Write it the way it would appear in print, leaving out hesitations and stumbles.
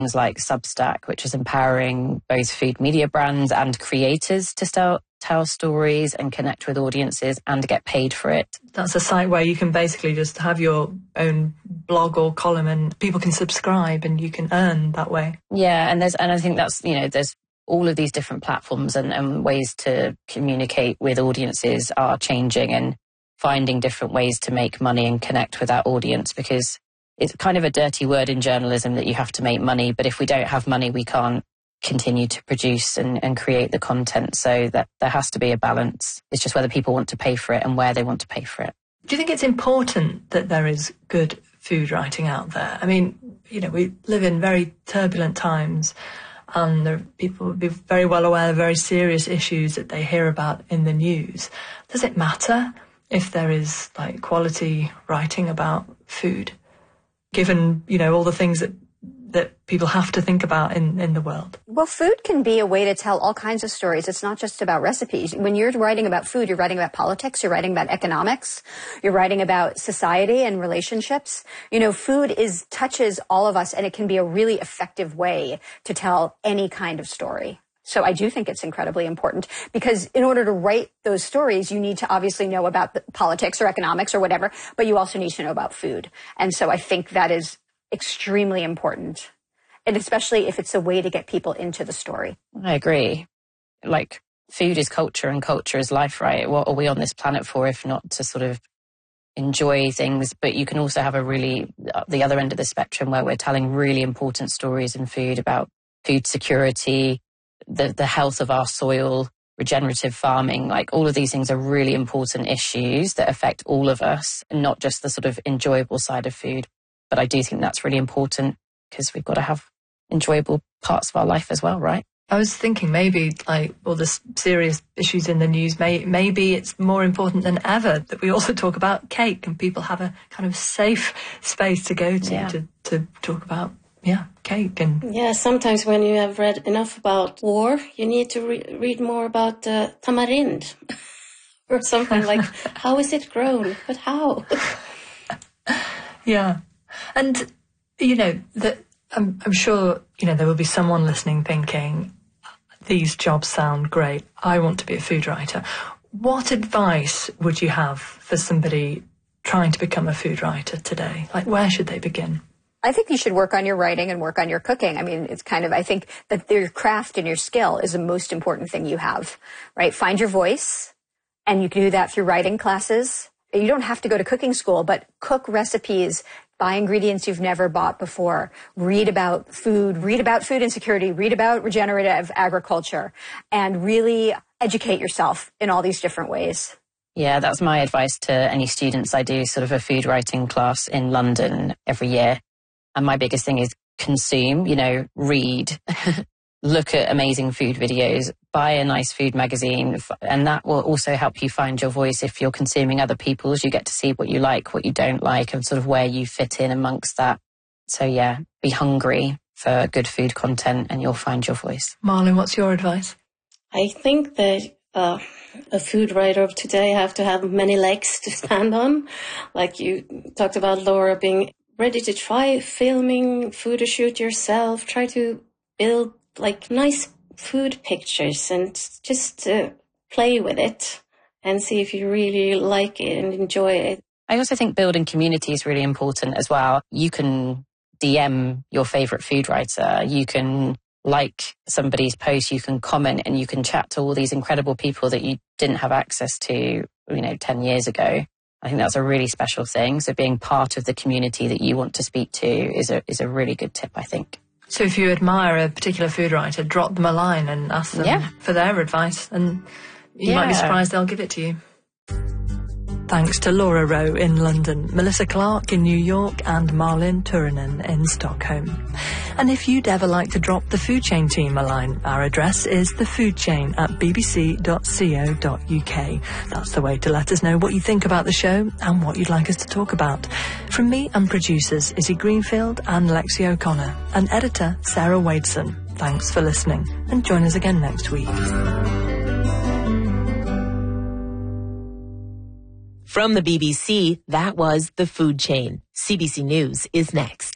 things like Substack, which is empowering both food media brands and creators to tell stories and connect with audiences and get paid for it. That's a site where you can basically just have your own blog or column and people can subscribe and you can earn that way. Yeah, and I think that's, there's all of these different platforms and ways to communicate with audiences are changing and finding different ways to make money and connect with that audience, because it's kind of a dirty word in journalism that you have to make money, but if we don't have money, we can't continue to produce and create the content. So that there has to be a balance. It's just whether people want to pay for it and where they want to pay for it. Do you think it's important that there is good food writing out there? I mean, we live in very turbulent times and people would be very well aware of very serious issues that they hear about in the news. Does it matter if there is quality writing about food, given, all the things that people have to think about in the world? Well, food can be a way to tell all kinds of stories. It's not just about recipes. When you're writing about food, you're writing about politics, you're writing about economics, you're writing about society and relationships. Food touches all of us, and it can be a really effective way to tell any kind of story. So I do think it's incredibly important, because in order to write those stories, you need to obviously know about the politics or economics or whatever, but you also need to know about food. And so I think that is extremely important, and especially if it's a way to get people into the story. I agree. Food is culture and culture is life, right? What are we on this planet for if not to sort of enjoy things? But you can also have the other end of the spectrum where we're telling really important stories in food about food security, the health of our soil, regenerative farming. All of these things are really important issues that affect all of us, and not just the sort of enjoyable side of food. But I do think that's really important, because we've got to have enjoyable parts of our life as well, right? I was thinking maybe all the serious issues in the news, maybe it's more important than ever that we also talk about cake and people have a kind of safe space to go to talk about, cake. And sometimes when you have read enough about war, you need to read more about tamarind or something like, how is it grown? But how? Yeah. And, I'm sure, there will be someone listening thinking, these jobs sound great. I want to be a food writer. What advice would you have for somebody trying to become a food writer today? Where should they begin? I think you should work on your writing and work on your cooking. I mean, I think that your craft and your skill is the most important thing you have, right? Find your voice, and you can do that through writing classes. You don't have to go to cooking school, but cook recipes, buy ingredients you've never bought before, read about food insecurity, read about regenerative agriculture, and really educate yourself in all these different ways. Yeah, that's my advice to any students. I do sort of a food writing class in London every year. And my biggest thing is consume, read, look at amazing food videos, buy a nice food magazine, and that will also help you find your voice. If you're consuming other people's, you get to see what you like, what you don't like, and sort of where you fit in amongst that. So be hungry for good food content and you'll find your voice. Marlin, what's your advice? I think that a food writer of today have to have many legs to stand on. Like you talked about, Laura, being ready to try filming, photo shoot yourself, try to build nice food pictures and just play with it and see if you really like it and enjoy it. I also think building community is really important as well. You can DM your favorite food writer, you can like somebody's post, you can comment, and you can chat to all these incredible people that you didn't have access to, 10 years ago. I think that's a really special thing. So being part of the community that you want to speak to is a really good tip, I think. So if you admire a particular food writer, drop them a line and ask them for their advice, and you might be surprised they'll give it to you. Thanks to Laura Rowe in London, Melissa Clark in New York, and Marlin Turunen in Stockholm. And if you'd ever like to drop the Food Chain team a line, our address is thefoodchain@bbc.co.uk. That's the way to let us know what you think about the show and what you'd like us to talk about. From me and producers Izzy Greenfield and Lexi O'Connor, and editor Sarah Wadeson. Thanks for listening, and join us again next week. From the BBC, that was The Food Chain. CBC News is next.